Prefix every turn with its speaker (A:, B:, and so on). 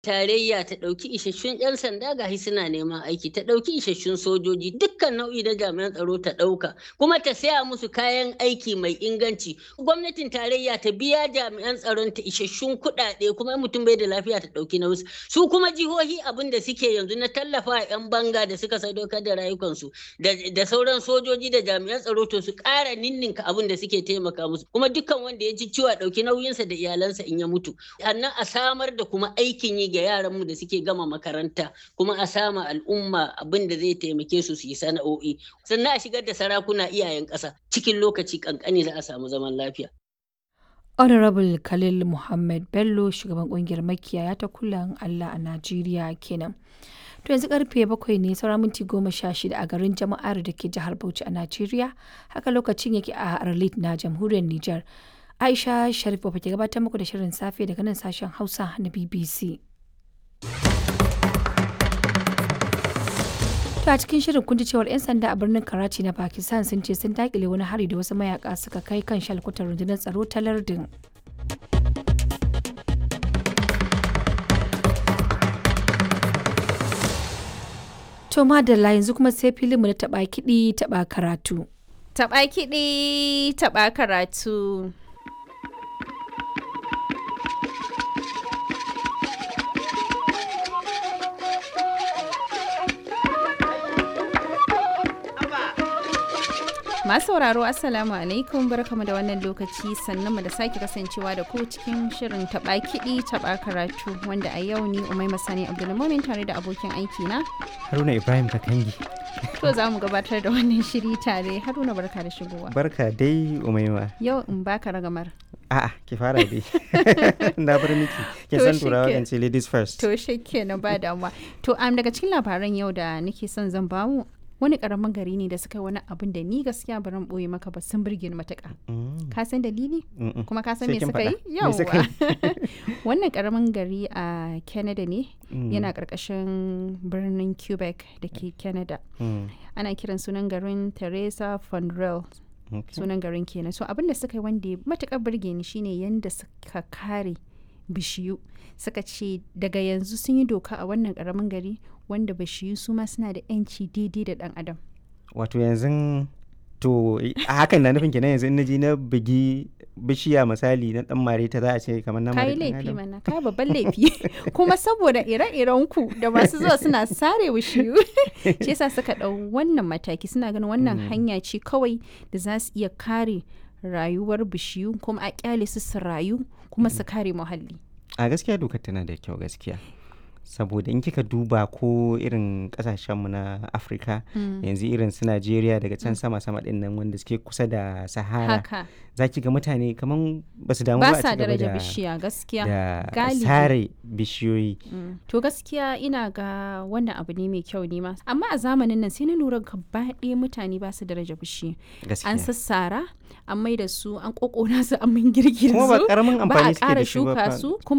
A: tarayya ta ɗauki isasshun 'yan sanda gashi suna neman aiki, ta ɗauki isasshun sojoji, dukkan nau'i na jami'an tsaro ta ɗauka, kuma ta saya musu kayan aiki mai inganci. Gwamnatin tarayya ta biya jami'an tsaron ta isasshun kuɗaɗe, kuma in mutum bai da lafiya ta ɗauki nauyinsa. Su kuma jihohi abin da suke yanzu na tallafa 'yan banga da suka sadaukar da rayukansu da sauran sojoji da jami'an tsaro, to su ƙara ninninka abin da suke taimaka musu. Kuma dukkan wanda ya ji ciwo a ɗauki nauyinsa da iyalansa in ya mutu. Sannan a samar da kuma aikin yi ga yaranmu da suke gama makaranta, kuma a sama al'umma abin da zai taimake su su yi sana'o'i. Sannan a shigar da sarakuna iyayen ƙasa, cikin lokaci ƙanƙani za a samu zaman lafiya.
B: Honorable Khalil Muhammad Bello, shugaban kungiyar makiyaya ta Kulan Allah a Najeriya kenan. To yanzu karfe 7 ne saura minti 16 a garin Jama'ar da ke jihar Bauchi a Najeriya. Haka lokacin yake a Arlit na jamhuriyar Nijar. Aisha Sharif ke gabatar muku da shirin safe daga nan sashen Hausa na BBC. To a cikin shirin kun ji cewar 'yan sanda a birnin Karachi na Pakistan sun ce sun dakile wani hari da wasu mayaka suka kai kan shalkutar rundunar tsaro ta lardin. To madalla yanzu kuma sai filinmu na taɓa kiɗi taɓa karatu.
C: Taɓa kiɗi taɓa karatu. Masu sauraro Assalamu alaikum, barkamu da wannan lokaci, sannan mu da sake kasancewa da ku cikin shirin taɓa kiɗi taɓa karatu, wanda a yau ni Umaima Sani Abdulmumin tare da abokin aiki na
D: Haruna Ibrahim Kakangi.
C: To za mu gabatar da wannan shiri tare. Haruna, barka da shigowa.
D: Barka dai Umaima.
C: Yau in baka ragamar.
D: A'a, ki fara dai. Na bar miki. Kin san turawa kan ce ladies first.
C: To shikenan, ba damuwa. To daga cikin labaran yau da nake son zan bamu, wani karamin gari ne da suka yi wani abin da ni gaskiya baran boye maka ba, sun burge ni matuƙa. Ka san dalili? Kuma ka san me suka yi? Yawwa. Wannan karamin gari a Canada ne, yana ƙarƙashin birnin Quebec da ke Canada. Ana kiran sunan garin Teresa Fondrel. Sunan garin kenan. So abin da suka yi wanda matuƙar burge ni shine yanda suka kare bishiyu. Suka ce daga yanzu sun yi doka a wannan karamin gari wanda bishiyu su ma suna da 'yanci daidai da ɗan adam.
D: Wato yanzu to a hakan na nufin kenan yanzu in naji na bugi bishiya misali na dan mare ta za a ce kamar na mare.
C: Kai laifi mana, kai babban laifi. Kuma saboda ire-iren ku da masu zuwa suna sare bishiyu, shi yasa suka ɗau wannan mataki, suna ganin wannan hanya ce kawai da za su iya kare rayuwar bishiyu, kuma a kyale su rayu, kuma su kare muhalli.
D: A gaskiya dokar tana da kyau gaskiya. Saboda in kika duba ko irin kasashenmu na Afirka, yanzu irin su Najeriya daga can sama-sama din nan wanda suke kusa da Sahara, za ki ga mutane kaman ba su damu ba a cigaba
C: daraja bishiya gaskiya
D: da sare bishiyoyi.
C: To gaskiya ina ga wannan abu ne mai kyau ne ma, amma a zamanin nan sai na lura gaba ɗaya mutane ba su daraja bishiya. An sassara, an mai da su, an kokona su, an min girgir su,
D: kuma ba karamin amfani suke da shi
C: ba a ƙara shuka su, kuma